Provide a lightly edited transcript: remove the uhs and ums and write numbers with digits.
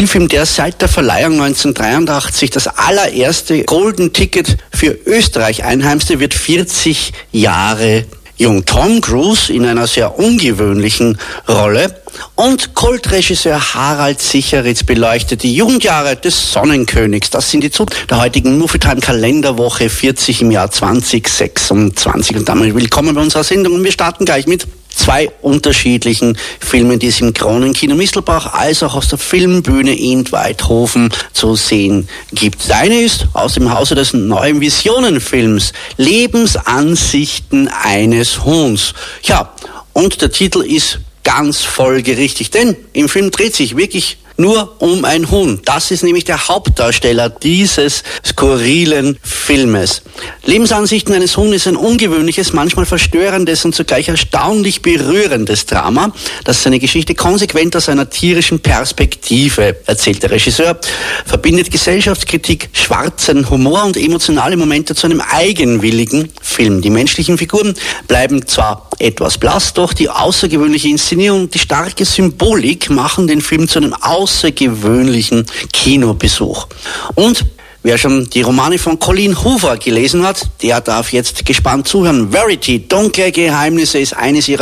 Spielfilm, der seit der Verleihung 1983 das allererste Golden Ticket für Österreich einheimste, wird 40 Jahre jung. Tom Cruise in einer sehr ungewöhnlichen Rolle und Kultregisseur Harald Sicheritz beleuchtet die Jugendjahre des Sonnenkönigs. Das sind die Zutaten der heutigen Movietime Kalenderwoche 40 im Jahr 2026. Und damit willkommen bei unserer Sendung. Und wir starten gleich mit zwei unterschiedlichen Filmen, die es im Kronenkino Mistelbach als auch aus der Filmbühne in Weidhofen zu sehen gibt. Der eine ist aus dem Hause des neuen Visionenfilms Lebensansichten eines Huhns. Ja, und der Titel ist ganz folgerichtig, denn im Film dreht sich wirklich nur um ein Huhn. Das ist nämlich der Hauptdarsteller dieses skurrilen Filmes. Lebensansichten eines Huhns ist ein ungewöhnliches, manchmal verstörendes und zugleich erstaunlich berührendes Drama, das seine Geschichte konsequent aus einer tierischen Perspektive erzählt. Der Regisseur verbindet Gesellschaftskritik, schwarzen Humor und emotionale Momente zu einem eigenwilligen Film. Die menschlichen Figuren bleiben zwar etwas blass, doch die außergewöhnliche Inszenierung und die starke Symbolik machen den Film zu einem außergewöhnlichen Kinobesuch. Und wer schon die Romane von Colleen Hoover gelesen hat, der darf jetzt gespannt zuhören. Verity, dunkle Geheimnisse ist eines ihrer